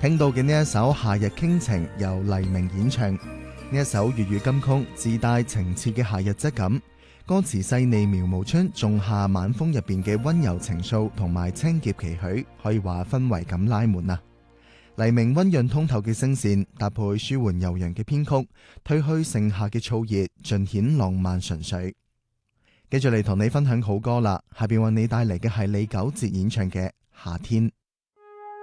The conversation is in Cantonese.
聽到嘅呢一首《夏日傾情》由黎明演唱，呢一首粵語金曲自帶情切嘅夏日質感，歌詞細膩描摹出仲夏晚風入邊嘅溫柔情愫同埋清潔期許，可以話氛圍感拉滿啊！黎明溫潤通透嘅聲線搭配舒緩悠揚嘅編曲，褪去盛夏嘅燥熱，盡顯浪漫純粹。繼續嚟同你分享好歌啦，下邊為你帶嚟嘅係李玖哲演唱嘅《夏天》。